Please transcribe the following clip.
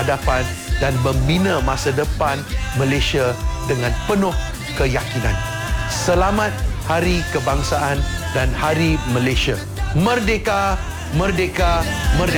peradaban dan membina masa depan Malaysia dengan penuh keyakinan. Selamat Hari Kebangsaan dan Hari Malaysia. Merdeka, merdeka, merdeka.